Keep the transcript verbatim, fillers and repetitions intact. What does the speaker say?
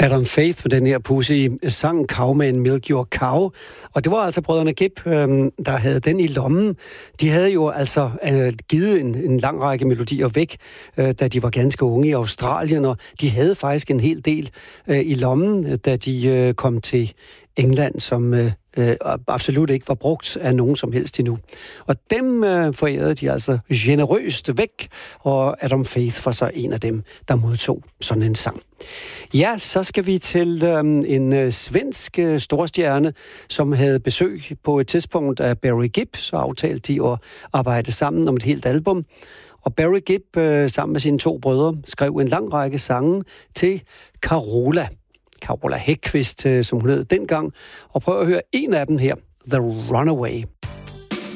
Adam Faith med den her pudsige sang Cowman Milk Your Cow. Og det var altså brødrene Gibb, øh, der havde den i lommen. De havde jo altså øh, givet en, en lang række melodier væk, øh, da de var ganske unge i Australien, og de havde faktisk en hel del øh, i lommen, da de øh, kom til England, som øh, øh, absolut ikke var brugt af nogen som helst endnu. Og dem øh, forærede de altså generøst væk, og Adam Faith var så en af dem, der modtog sådan en sang. Ja, så skal vi til øh, en øh, svensk øh, storstjerne, som havde besøg på et tidspunkt af Barry Gibb, så aftalte de at arbejde sammen om et helt album. Og Barry Gibb, øh, sammen med sine to brødre, skrev en lang række sange til Carola. Carola Häggkvist, som hun hed dengang. Og prøv at høre en af dem her, The Runaway.